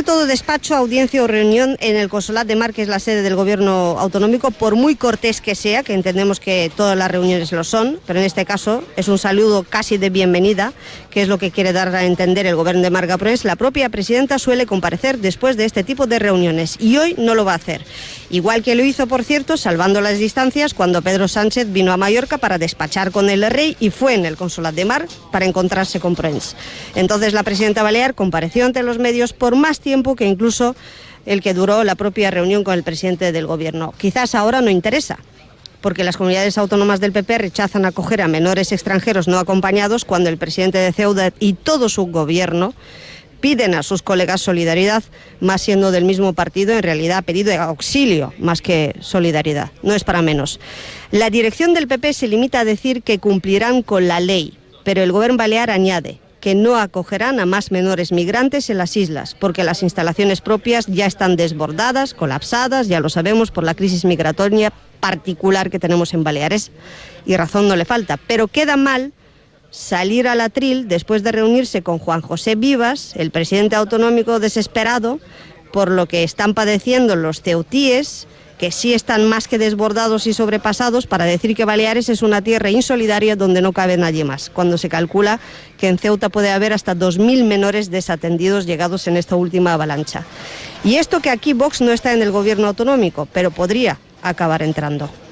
de todo despacho, audiencia o reunión en el Consolat de Mar, que es la sede del gobierno autonómico, por muy cortés que sea, que entendemos que todas las reuniones lo son, pero en este caso es un saludo casi de bienvenida, que es lo que quiere dar a entender el gobierno de Marga Provence, la propia presidenta suele comparecer después de este tipo de reuniones y hoy no lo va a hacer. Igual que lo hizo, por cierto, salvando las distancias, cuando Pedro Sánchez vino a Mallorca para despachar con el rey y fue en el Consolat de Mar para encontrarse con Provence. Entonces la presidenta balear compareció ante los medios por más tiempo que incluso el que duró la propia reunión con el presidente del gobierno. Quizás ahora no interesa, porque las comunidades autónomas del PP rechazan acoger a menores extranjeros no acompañados cuando el presidente de Ceuta y todo su gobierno piden a sus colegas solidaridad, más siendo del mismo partido, en realidad ha pedido auxilio más que solidaridad. No es para menos. La dirección del PP se limita a decir que cumplirán con la ley, pero el gobierno balear añade que no acogerán a más menores migrantes en las islas, porque las instalaciones propias ya están desbordadas, colapsadas, ya lo sabemos, por la crisis migratoria particular que tenemos en Baleares, y razón no le falta. Pero queda mal salir al atril después de reunirse con Juan José Vivas, el presidente autonómico desesperado por lo que están padeciendo los ceutíes, que sí están más que desbordados y sobrepasados, para decir que Baleares es una tierra insolidaria donde no cabe nadie más, cuando se calcula que en Ceuta puede haber hasta 2.000 menores desatendidos llegados en esta última avalancha. Y esto que aquí Vox no está en el gobierno autonómico, pero podría acabar entrando.